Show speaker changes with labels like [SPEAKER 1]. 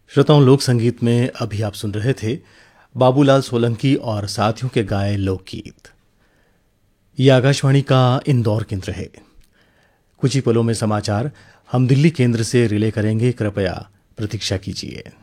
[SPEAKER 1] श्रोताओं, लोक संगीत में अभी आप सुन रहे थे बाबूलाल सोलंकी और साथियों के गाए लोकगीत। ये आकाशवाणी का इंदौर केंद्र है। कुछ ही पलों में समाचार हम दिल्ली केंद्र से रिले करेंगे, कृपया प्रतीक्षा कीजिए।